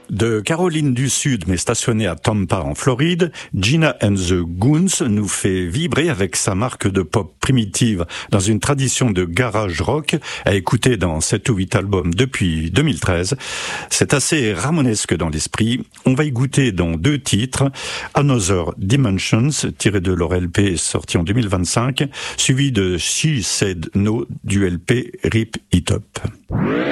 De Caroline du Sud, mais stationnée à Tampa en Floride, Gina and the Goons nous fait vibrer avec sa marque de pop primitive dans une tradition de garage rock à écouter dans 7 ou 8 albums depuis 2013. C'est assez ramonesque dans l'esprit. On va y goûter dans 2 titres, Another Dimensions, tiré de leur LP sorti en 2025, suivi de She Said No du LP Rip It Up.